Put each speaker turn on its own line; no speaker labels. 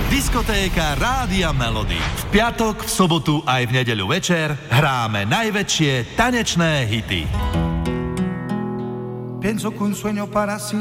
Diskotéka Rádia Melody. V piatok, v sobotu aj v nedeľu večer hráme najväčšie tanečné hity.
Pienso que un sueño para